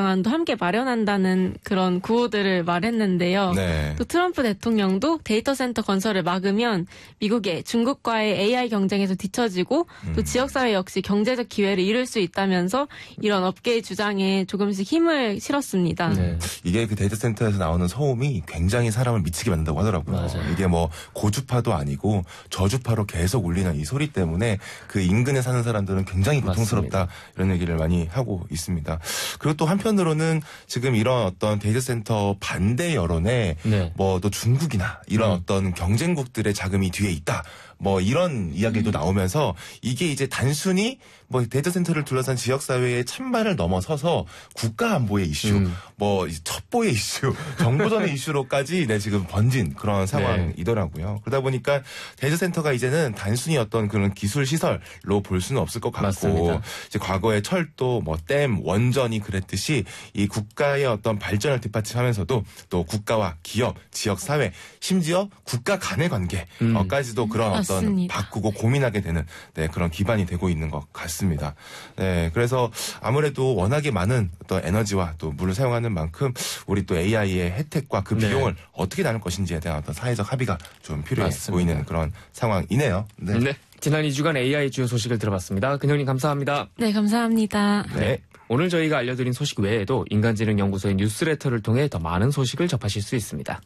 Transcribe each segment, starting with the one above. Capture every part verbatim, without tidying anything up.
방안도 함께 마련한다는 그런 구호들을 말했는데요. 네. 또 트럼프 대통령도 데이터 센터 건설을 막으면 미국의 중국과의 에이아이 경쟁에서 뒤처지고 음. 또 지역사회 역시 경제적 기회를 잃을 수 있다면서 이런 업계의 주장에 조금씩 힘을 실었습니다. 네. 이게 그 데이터 센터에서 나오는 소음이 굉장히 사람을 미치게 만든다고 하더라고요. 맞아요. 이게 뭐 고주파도 아니고 저주파로 계속 울리는 이 소리 때문에 그 인근에 사는 사람들은 굉장히 고통스럽다 맞습니다. 이런 얘기를 많이 하고 있습니다. 그리고 또 한편으로는 지금 이런 어떤 데이터 센터 반대 여론에 네. 뭐 또 중국이나 이런 음. 어떤 경쟁국들의 자금이 뒤에 있다. 뭐 이런 이야기도 나오면서 이게 이제 단순히 뭐 데이터 센터를 둘러싼 지역 사회의 찬반을 넘어서서 국가 안보의 이슈, 음. 뭐 첩보의 이슈, 정보전의 이슈로까지 네 지금 번진 그런 상황이더라고요. 그러다 보니까 데이터 센터가 이제는 단순히 어떤 그런 기술 시설로 볼 수는 없을 것 같고 맞습니다. 이제 과거의 철도, 뭐 댐, 원전이 그랬듯이 이 국가의 어떤 발전을 뒷받침하면서도 또 국가와 기업, 지역 사회, 심지어 국가 간의 관계까지도 음. 그런 어떤 맞습니다. 바꾸고 고민하게 되는 네, 그런 기반이 되고 있는 것 같습니다. 네, 그래서 아무래도 워낙에 많은 어떤 에너지와 또 물을 사용하는 만큼 우리 또 에이아이의 혜택과 그 네. 비용을 어떻게 나눌 것인지에 대한 어떤 사회적 합의가 좀 필요해 맞습니다. 보이는 그런 상황이네요. 네. 네. 지난 이 주간 에이아이 주요 소식을 들어봤습니다. 근영님 감사합니다. 네, 감사합니다. 네. 오늘 저희가 알려드린 소식 외에도 인간지능연구소의 뉴스레터를 통해 더 많은 소식을 접하실 수 있습니다.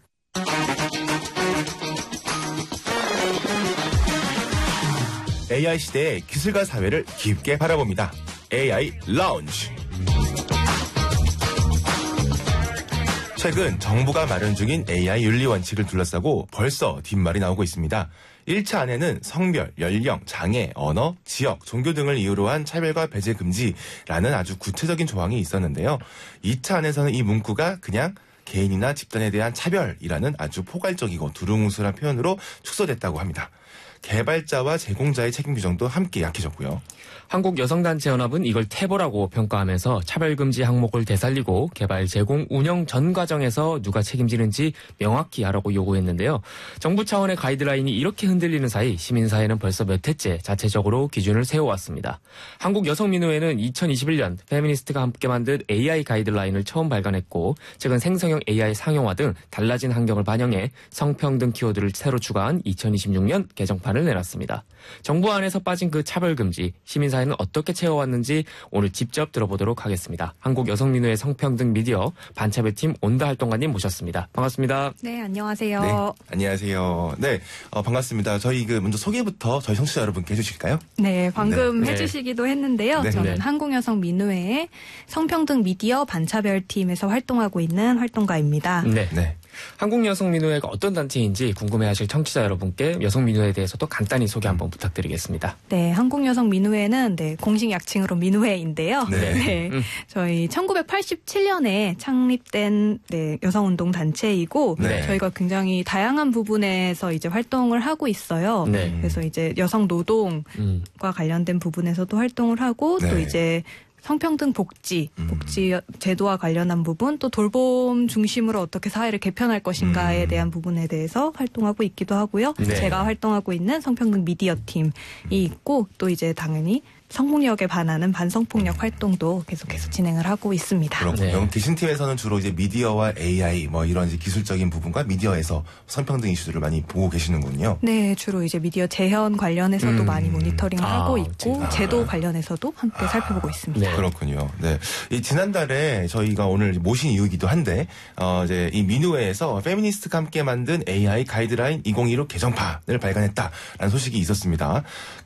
에이아이 시대의 기술과 사회를 깊게 바라봅니다. 에이아이 라운지. 최근 정부가 마련 중인 에이아이 윤리 원칙을 둘러싸고 벌써 뒷말이 나오고 있습니다. 일 차 안에는 성별, 연령, 장애, 언어, 지역, 종교 등을 이유로 한 차별과 배제 금지라는 아주 구체적인 조항이 있었는데요. 이 차 안에서는 이 문구가 그냥 개인이나 집단에 대한 차별이라는 아주 포괄적이고 두루뭉술한 표현으로 축소됐다고 합니다. 개발자와 제공자의 책임 규정도 함께 약해졌고요. 한국여성단체연합은 이걸 태보라고 평가하면서 차별금지 항목을 되살리고 개발, 제공, 운영 전 과정에서 누가 책임지는지 명확히 하라고 요구했는데요. 정부 차원의 가이드라인이 이렇게 흔들리는 사이 시민사회는 벌써 몇 해째 자체적으로 기준을 세워왔습니다. 한국여성민우회는 이천이십일 년 페미니스트가 함께 만든 에이아이 가이드라인을 처음 발간했고 최근 생성형 에이아이 상용화 등 달라진 환경을 반영해 성평등 키워드를 새로 추가한 이천이십육 년 개정판을 내놨습니다. 정부 안에서 빠진 그 차별금지, 시민사회는 어떻게 채워왔는지 오늘 직접 들어보도록 하겠습니다. 한국여성민우회 성평등 미디어 반차별팀 온다 활동가님 모셨습니다. 반갑습니다. 네, 안녕하세요. 네, 안녕하세요. 네, 어, 반갑습니다. 저희 그 먼저 소개부터 저희 청취자 여러분께 해주실까요? 네, 방금 네. 해주시기도 했는데요. 네. 저는 네. 한국여성민우회의 성평등 미디어 반차별팀에서 활동하고 있는 활동가입니다. 네. 네. 한국여성민우회가 어떤 단체인지 궁금해하실 청취자 여러분께 여성민우회에 대해서 또 간단히 소개 한번 부탁드리겠습니다. 네, 한국여성민우회는 네, 공식 약칭으로 민우회인데요. 네. 음. 저희 천구백팔십칠 년에 창립된 네, 여성운동 단체이고 네. 저희가 굉장히 다양한 부분에서 이제 활동을 하고 있어요. 네. 그래서 이제 여성 노동과 음. 관련된 부분에서도 활동을 하고 또 네. 이제 성평등 복지, 음. 복지 제도와 관련한 부분, 또 돌봄 중심으로 어떻게 사회를 개편할 것인가에 음. 대한 부분에 대해서 활동하고 있기도 하고요. 네. 제가 활동하고 있는 성평등 미디어 팀이 있고, 또 이제 당연히 성폭력에 반하는 반성폭력 활동도 계속해서 진행을 하고 있습니다. 그렇군요. 네. 계신 팀에서는 주로 이제 미디어와 에이아이 뭐 이런 이제 기술적인 부분과 미디어에서 성평등 이슈들을 많이 보고 계시는군요. 네, 주로 이제 미디어 재현 관련해서도 음. 많이 모니터링을 아, 하고 있고, 아. 제도 관련해서도 함께 살펴보고 있습니다. 네. 그렇군요. 네. 이 지난달에 저희가 오늘 모신 이유이기도 한데, 어, 이제 이 민우회에서 페미니스트가 함께 만든 에이아이 가이드라인 이천이십육 개정판을 발간했다라는 소식이 있었습니다.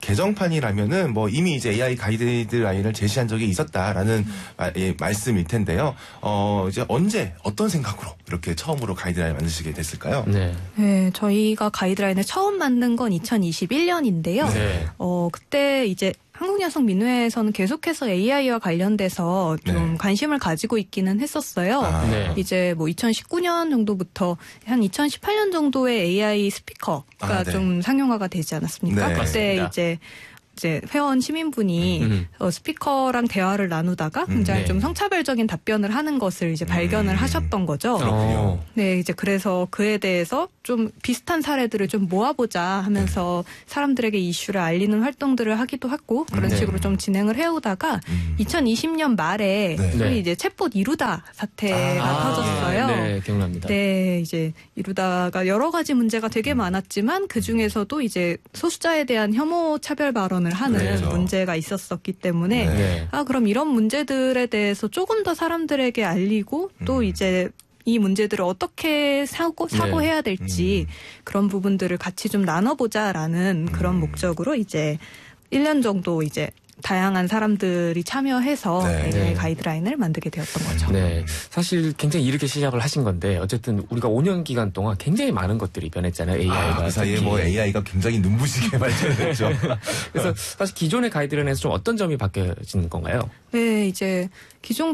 개정판이라면은 뭐 이미 이제 에이아이 가이드라인을 제시한 적이 있었다라는 음. 마, 예, 말씀일 텐데요. 어, 이제 언제 어떤 생각으로 이렇게 처음으로 가이드라인 만드시게 됐을까요? 네. 네, 저희가 가이드라인을 처음 만든 건 이천이십일 년인데요. 네. 어, 그때 이제 한국여성민우회에서는 계속해서 에이아이와 관련돼서 좀 네. 관심을 가지고 있기는 했었어요. 아. 네. 이제 뭐 이천십구 년 정도부터 한 이천십팔 년 정도에 에이아이 스피커가 아, 네. 좀 상용화가 되지 않았습니까? 네. 그때 맞습니다. 이제 이제 회원 시민분이 음. 어, 스피커랑 대화를 나누다가 굉장히 네. 좀 성차별적인 답변을 하는 것을 이제 발견을 음. 하셨던 거죠. 어. 네, 이제 그래서 그에 대해서 좀 비슷한 사례들을 좀 모아보자 하면서 사람들에게 이슈를 알리는 활동들을 하기도 했고 그런 네. 식으로 좀 진행을 해오다가 음. 이천이십 년 말에 네. 소위 네. 이제 챗봇 이루다 사태가 아, 터졌어요. 네, 기억납니다. 네, 이제 이루다가 여러 가지 문제가 되게 많았지만 그 중에서도 이제 소수자에 대한 혐오 차별 발언을 하는 그렇죠. 문제가 있었었기 때문에 네. 네. 아 그럼 이런 문제들에 대해서 조금 더 사람들에게 알리고 또 음. 이제 이 문제들을 어떻게 사고 사고해야 될지 음. 그런 부분들을 같이 좀 나눠보자라는 그런 음. 목적으로 이제 일 년 정도 이제 다양한 사람들이 참여해서 네. 에이아이 네. 가이드라인을 만들게 되었던 거죠. 네. 사실 굉장히 이렇게 시작을 하신 건데 어쨌든 우리가 오 년 기간 동안 굉장히 많은 것들이 변했잖아요. 에이아이가. 아, 그 사이에 뭐 에이아이가 굉장히 눈부시게 발전했죠. 그래서 사실 기존의 가이드라인에서 좀 어떤 점이 바뀌어진 건가요? 네, 이제 기존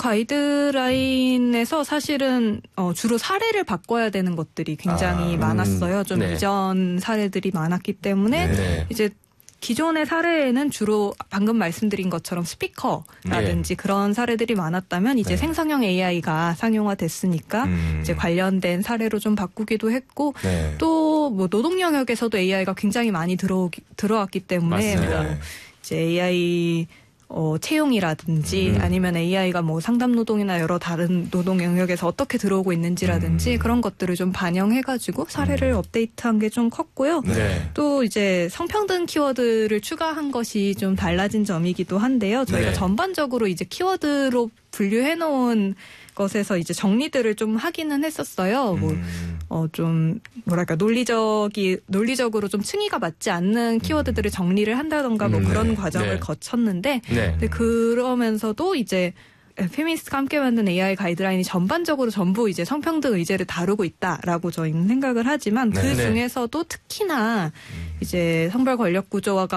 가이드라인에서 사실은 어, 주로 사례를 바꿔야 되는 것들이 굉장히 아, 음, 많았어요. 좀 네. 이전 사례들이 많았기 때문에 네. 이제 기존의 사례에는 주로 방금 말씀드린 것처럼 스피커라든지 그런 사례들이 많았다면 이제 네. 생성형 에이아이가 상용화됐으니까 음. 이제 관련된 사례로 좀 바꾸기도 했고 네. 또 뭐 노동 영역에서도 에이아이가 굉장히 많이 들어오기, 들어왔기 때문에 맞습니다. 뭐 이제 에이아이 어, 채용이라든지 음. 아니면 에이아이가 뭐 상담 노동이나 여러 다른 노동 영역에서 어떻게 들어오고 있는지라든지 음. 그런 것들을 좀 반영해가지고 사례를 음. 업데이트한 게 좀 컸고요. 네. 또 이제 성평등 키워드를 추가한 것이 좀 달라진 점이기도 한데요. 저희가 네. 전반적으로 이제 키워드로 분류해 놓은 것에서 이제 정리들을 좀 하기는 했었어요. 뭐 음. 어, 좀, 뭐랄까, 논리적이, 논리적으로 좀 층위가 맞지 않는 키워드들을 정리를 한다던가 뭐 음, 그런 네. 과정을 네. 거쳤는데, 네. 근데 그러면서도 이제, 페미니스트가 함께 만든 에이아이 가이드라인이 전반적으로 전부 이제 성평등 의제를 다루고 있다라고 저희는 생각을 하지만 그 네. 중에서도 특히나 이제 성별 권력 구조화가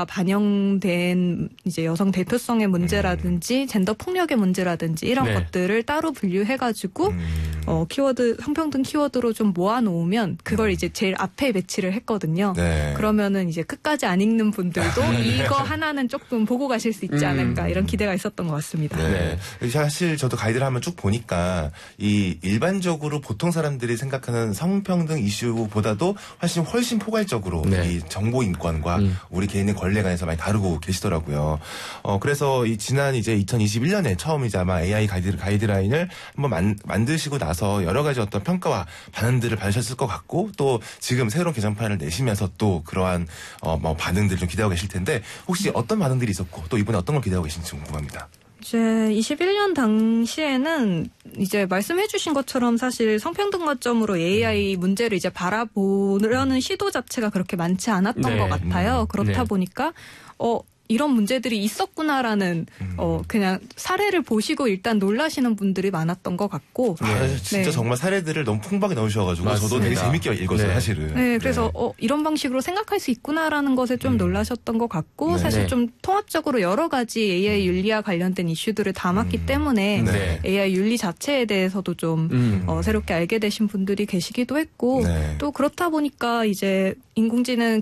반영된 이제 여성 대표성의 문제라든지 젠더 폭력의 문제라든지 이런 네. 것들을 따로 분류해가지고 음. 어, 키워드, 성평등 키워드로 좀 모아놓으면 그걸 이제 제일 앞에 배치를 했거든요. 네. 그러면은 이제 끝까지 안 읽는 분들도 이거 하나는 조금 보고 가실 수 있지 않을까 이런 기대가 있었던 것 같습니다. 네. 사실 저도 가이드를 한번 쭉 보니까 이 일반적으로 보통 사람들이 생각하는 성평등 이슈보다도 훨씬 훨씬 포괄적으로 네. 이 정보 인권과 음. 우리 개인의 권리에 관해서 많이 다루고 계시더라고요. 어 그래서 이 지난 이제 이천이십일 년에 처음이자 아마 에이아이 가이드 가이드라인을 한번 만, 만드시고 나서 여러 가지 어떤 평가와 반응들을 받으셨을 것 같고 또 지금 새로운 개정판을 내시면서 또 그러한 어 뭐 반응들 좀 기대하고 계실 텐데 혹시 어떤 반응들이 있었고 또 이번에 어떤 걸 기대하고 계신지 궁금합니다. 이제 이십일 년 당시에는 이제 말씀해주신 것처럼 사실 성평등 관점으로 에이아이 문제를 이제 바라보려는 시도 자체가 그렇게 많지 않았던 네. 것 같아요. 그렇다 네. 보니까 어 이런 문제들이 있었구나라는 음. 어 그냥 사례를 보시고 일단 놀라시는 분들이 많았던 것 같고. 아, 진짜 네. 정말 사례들을 너무 풍부하게 넣으셔가지고 저도 되게 맞습니다. 재밌게 읽었어요, 네. 사실은. 네, 그래서 어, 이런 방식으로 생각할 수 있구나라는 것에 좀 음. 놀라셨던 것 같고 네. 사실 네. 좀 통합적으로 여러 가지 에이아이 윤리와 관련된 이슈들을 담았기 음. 때문에 네. 에이아이 윤리 자체에 대해서도 좀 음. 어, 새롭게 알게 되신 분들이 계시기도 했고 네. 또 그렇다 보니까 이제 인공지능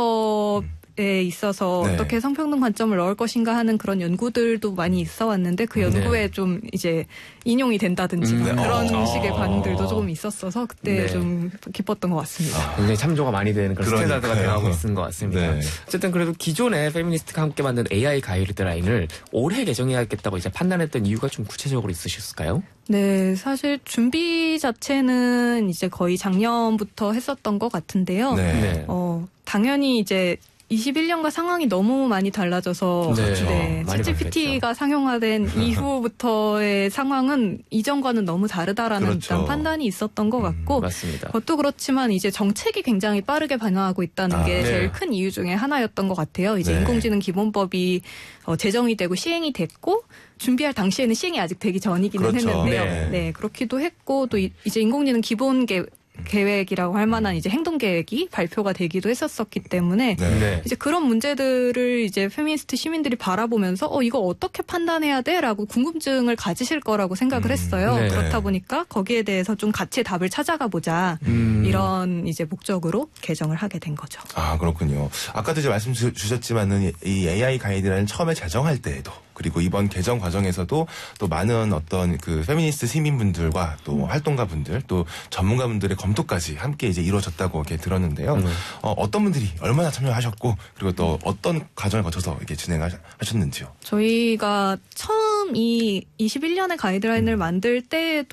기본법 에 있어서 네. 어떻게 성평등 관점을 넣을 것인가 하는 그런 연구들도 많이 있어 왔는데 그 연구에 네. 좀 이제 인용이 된다든지 음. 뭐 그런 어. 식의 반응들도 조금 있었어서 그때 네. 좀 기뻤던 것 같습니다. 굉장히 참조가 많이 되는 그런 그러니까요. 스탠다드가 되어가고 있는 것 같습니다. 네. 어쨌든 그래도 기존에 페미니스트가 함께 만든 에이아이 가이드라인을 올해 개정해야겠다고 이제 판단했던 이유가 좀 구체적으로 있으셨을까요? 네, 사실 준비 자체는 이제 거의 작년부터 했었던 것 같은데요. 네. 네. 어, 당연히 이제 이십일 년과 상황이 너무 많이 달라져서 네, 네, 많이 챗지피티가 상용화된 이후부터의 상황은 이전과는 너무 다르다라는 그렇죠. 일단 판단이 있었던 것 같고 맞습니다. 그것도 그렇지만 이제 정책이 굉장히 빠르게 변화하고 있다는 아, 게 네. 제일 큰 이유 중에 하나였던 것 같아요. 이제 네. 인공지능 기본법이 어, 제정이 되고 시행이 됐고 준비할 당시에는 시행이 아직 되기 전이기는 그렇죠. 했는데요. 네. 네. 그렇기도 했고 또 이, 이제 인공지능 기본계 계획이라고 할 만한 이제 행동 계획이 발표가 되기도 했었었기 때문에 네. 네. 이제 그런 문제들을 이제 페미니스트 시민들이 바라보면서 어 이거 어떻게 판단해야 돼라고 궁금증을 가지실 거라고 생각을 음, 했어요. 네. 그렇다 보니까 거기에 대해서 좀 같이 답을 찾아가 보자 음. 이런 이제 목적으로 개정을 하게 된 거죠. 아, 그렇군요. 아까도 이제 말씀 주- 주셨지만은 이 에이아이 가이드라인 처음에 제정할 때에도 그리고 이번 개정 과정에서도 또 많은 어떤 그 페미니스트 시민분들과 또 활동가분들 또 전문가분들의 검토까지 함께 이제 이루어졌다고 이렇게 들었는데요. 네. 어, 어떤 분들이 얼마나 참여하셨고 그리고 또 어떤 과정을 거쳐서 이렇게 진행하셨는지요? 저희가 처음 이 이십일 년의 가이드라인을 만들 때에도